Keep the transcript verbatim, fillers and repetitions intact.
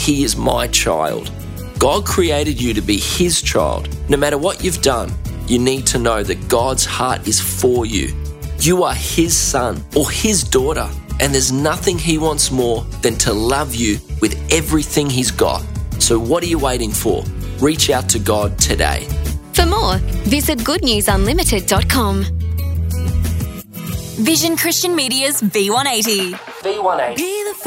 he is my child. God created you to be his child. No matter what you've done, you need to know that God's heart is for you. You are his son or his daughter, and there's nothing he wants more than to love you with everything he's got. So what are you waiting for? Reach out to God today. For more, visit good news unlimited dot com. Vision Christian Media's V one eighty. V one eighty.